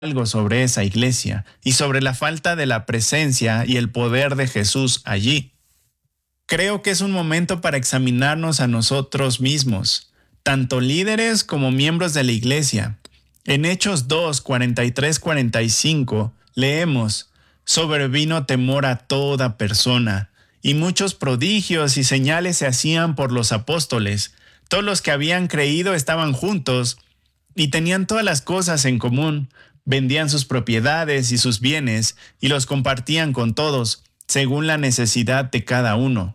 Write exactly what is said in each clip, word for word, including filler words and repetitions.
algo sobre esa iglesia y sobre la falta de la presencia y el poder de Jesús allí. Creo que es un momento para examinarnos a nosotros mismos, tanto líderes como miembros de la iglesia. En Hechos dos, cuarenta y tres, cuarenta y cinco, leemos: sobrevino temor a toda persona, y muchos prodigios y señales se hacían por los apóstoles. Todos los que habían creído estaban juntos y tenían todas las cosas en común. Vendían sus propiedades y sus bienes y los compartían con todos, según la necesidad de cada uno.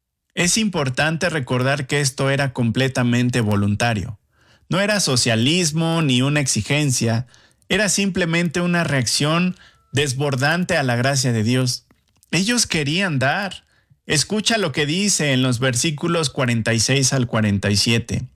Es importante recordar que esto era completamente voluntario. No era socialismo ni una exigencia, era simplemente una reacción desbordante a la gracia de Dios. Ellos querían dar. Escucha lo que dice en los versículos cuarenta y seis al cuarenta y siete.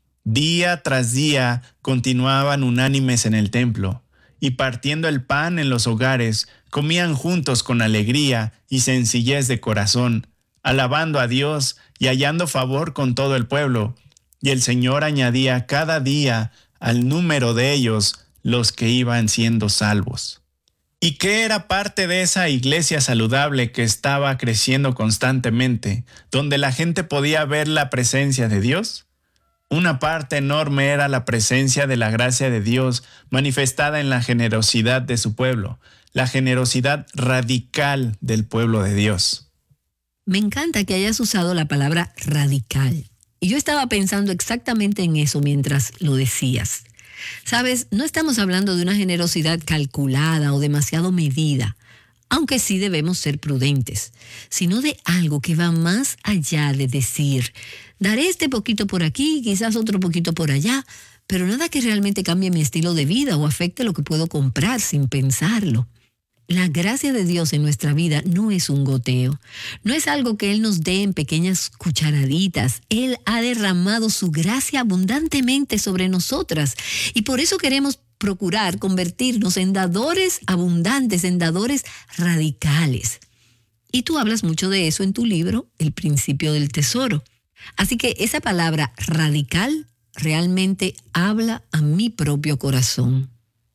Día tras día continuaban unánimes en el templo, y partiendo el pan en los hogares, comían juntos con alegría y sencillez de corazón, alabando a Dios y hallando favor con todo el pueblo. Y el Señor añadía cada día al número de ellos los que iban siendo salvos. ¿Y qué era parte de esa iglesia saludable que estaba creciendo constantemente, donde la gente podía ver la presencia de Dios? Una parte enorme era la presencia de la gracia de Dios manifestada en la generosidad de su pueblo, la generosidad radical del pueblo de Dios. Me encanta que hayas usado la palabra radical. Y yo estaba pensando exactamente en eso mientras lo decías. Sabes, no estamos hablando de una generosidad calculada o demasiado medida, aunque sí debemos ser prudentes, sino de algo que va más allá de decir: daré este poquito por aquí, quizás otro poquito por allá, pero nada que realmente cambie mi estilo de vida o afecte lo que puedo comprar sin pensarlo. La gracia de Dios en nuestra vida no es un goteo, no es algo que Él nos dé en pequeñas cucharaditas. Él ha derramado su gracia abundantemente sobre nosotras y por eso queremos procurar convertirnos en dadores abundantes, en dadores radicales. Y tú hablas mucho de eso en tu libro, El principio del tesoro. Así que esa palabra radical realmente habla a mi propio corazón.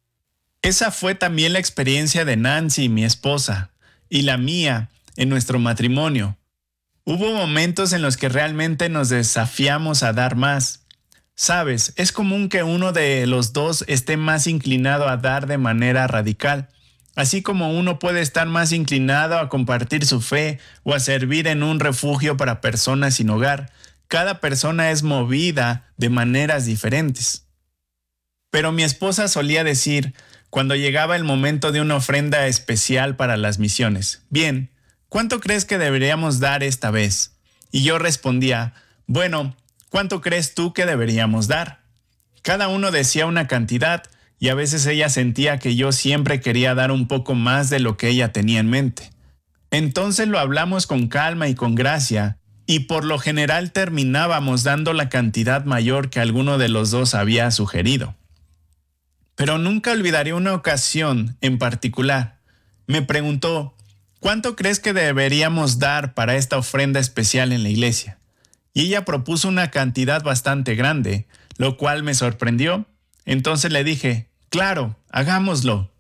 Esa fue también la experiencia de Nancy, mi esposa, y la mía en nuestro matrimonio. Hubo momentos en los que realmente nos desafiamos a dar más. Sabes, es común que uno de los dos esté más inclinado a dar de manera radical, así como uno puede estar más inclinado a compartir su fe o a servir en un refugio para personas sin hogar. Cada persona es movida de maneras diferentes. Pero mi esposa solía decir, cuando llegaba el momento de una ofrenda especial para las misiones: bien, ¿cuánto crees que deberíamos dar esta vez? Y yo respondía, bueno, ¿cuánto crees tú que deberíamos dar? Cada uno decía una cantidad y a veces ella sentía que yo siempre quería dar un poco más de lo que ella tenía en mente. Entonces lo hablamos con calma y con gracia y por lo general terminábamos dando la cantidad mayor que alguno de los dos había sugerido. Pero nunca olvidaré una ocasión en particular. Me preguntó, ¿cuánto crees que deberíamos dar para esta ofrenda especial en la iglesia? Y ella propuso una cantidad bastante grande, lo cual me sorprendió. Entonces le dije, claro, hagámoslo.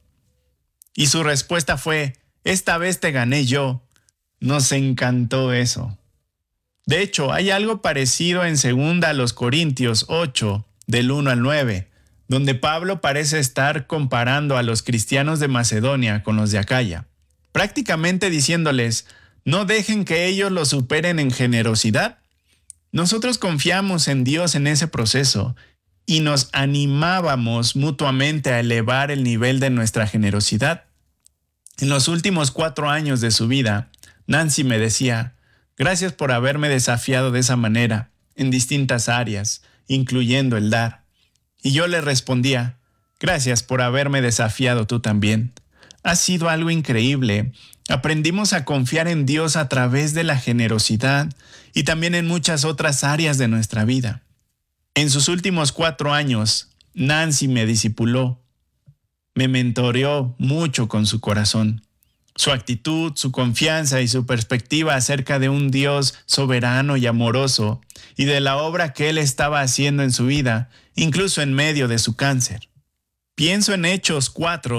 Y su respuesta fue, esta vez te gané yo. Nos encantó eso. De hecho, hay algo parecido en segunda a los Corintios ocho, del uno al nueve, donde Pablo parece estar comparando a los cristianos de Macedonia con los de Acaya, prácticamente diciéndoles, no dejen que ellos los superen en generosidad. Nosotros confiamos en Dios en ese proceso y nos animábamos mutuamente a elevar el nivel de nuestra generosidad. En los últimos cuatro años de su vida, Nancy me decía, gracias por haberme desafiado de esa manera, en distintas áreas, incluyendo el dar. Y yo le respondía, gracias por haberme desafiado tú también. Ha sido algo increíble. Aprendimos a confiar en Dios a través de la generosidad y también en muchas otras áreas de nuestra vida. En sus últimos cuatro años, Nancy me discipuló, me mentoreó mucho con su corazón. Su actitud, su confianza y su perspectiva acerca de un Dios soberano y amoroso y de la obra que Él estaba haciendo en su vida, incluso en medio de su cáncer. Pienso en Hechos cuatro,